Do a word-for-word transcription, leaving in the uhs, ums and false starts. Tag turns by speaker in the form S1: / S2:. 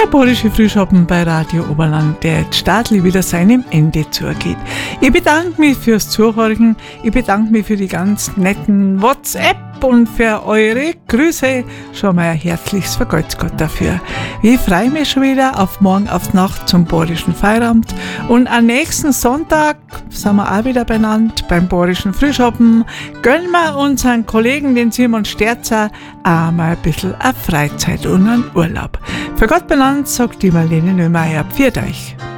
S1: Der Bayerische Frühschoppen bei Radio Oberland, der jetzt startlich wieder seinem Ende zugeht. Ich bedanke mich fürs Zuhören, ich bedanke mich für die ganz netten WhatsApp und für eure Grüße. Schon mal ein herzliches Vergelt's Gott dafür. Ich freue mich schon wieder auf morgen auf Nacht zum Bayerischen Feierabend und am nächsten Sonntag sind wir auch wieder benannt beim Bayerischen Frühschoppen. Gönnen wir unseren Kollegen, den Simon Sterzer, auch mal ein bisschen eine Freizeit und einen Urlaub. Für Gott benannt, sagt die Marlene Neumeier. Pfiat euch.